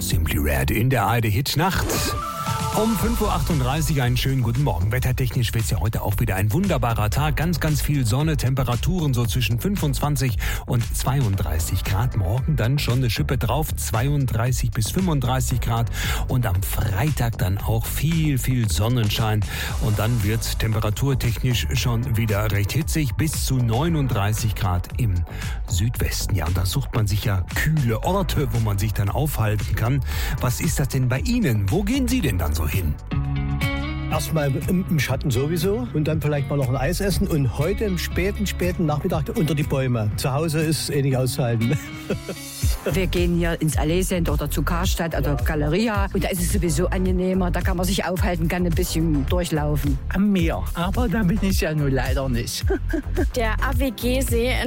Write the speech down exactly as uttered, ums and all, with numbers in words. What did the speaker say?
Simply Red in der Heide Hitnacht. Um fünf Uhr achtunddreißig einen schönen guten Morgen. Wettertechnisch wird es ja heute auch wieder ein wunderbarer Tag. Ganz, ganz viel Sonne, Temperaturen so zwischen fünfundzwanzig und zweiunddreißig Grad. Morgen dann schon eine Schippe drauf, zweiunddreißig bis fünfunddreißig Grad. Und am Freitag dann auch viel, viel Sonnenschein. Und dann wird es temperaturtechnisch schon wieder recht hitzig, bis zu neununddreißig Grad im Südwesten. Ja, und da sucht man sich ja kühle Orte, wo man sich dann aufhalten kann. Was ist das denn bei Ihnen? Wo gehen Sie denn dann so hin? Erstmal im, im Schatten sowieso und dann vielleicht mal noch ein Eis essen und heute im späten, späten Nachmittag unter die Bäume. Zu Hause ist eh nicht auszuhalten. Wir gehen hier ins Allee Center oder zu Karstadt oder Galeria und da ist es sowieso angenehmer. Da kann man sich aufhalten, kann ein bisschen durchlaufen. Am Meer, aber da bin ich ja nun leider nicht. Der A W G-See